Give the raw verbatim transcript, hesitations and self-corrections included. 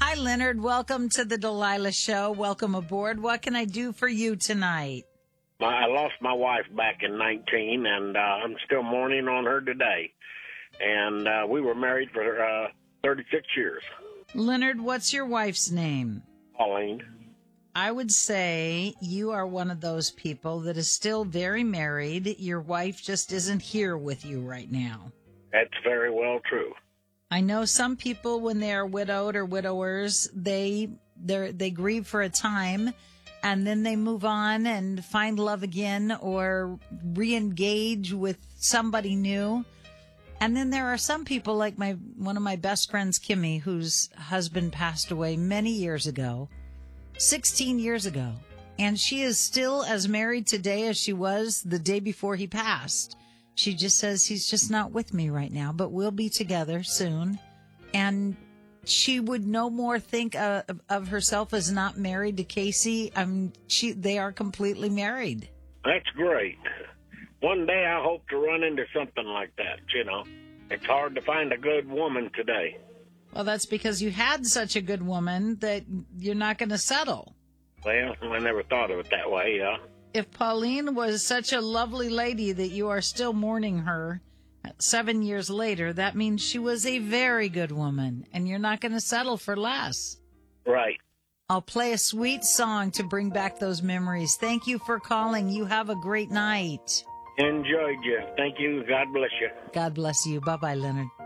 Hi, Leonard. Welcome to the Delilah Show. Welcome aboard. What can I do for you tonight? I lost my wife back in nineteen, and uh, I'm still mourning on her today. And uh, we were married for uh, thirty-six years. Leonard, what's your wife's name? Pauline. I would say you are one of those people that is still very married. Your wife just isn't here with you right now. That's very well true. I know some people, when they are widowed or widowers, they they they grieve for a time, and then they move on and find love again or re-engage with somebody new. And then there are some people like my one of my best friends, Kimmy, whose husband passed away many years ago, sixteen years ago. And she is still as married today as she was the day before he passed. She just says he's just not with me right now, but we'll be together soon. And she would no more think uh, of herself as not married to Casey. I mean, she, they are completely married. That's great. One day I hope to run into something like that, you know. It's hard to find a good woman today. Well, that's because you had such a good woman that you're not going to settle. Well, I never thought of it that way, yeah. If Pauline was such a lovely lady that you are still mourning her seven years later, that means she was a very good woman, and you're not going to settle for less. Right. I'll play a sweet song to bring back those memories. Thank you for calling. You have a great night. Enjoyed you. Thank you. God bless you. God bless you. Bye-bye, Leonard.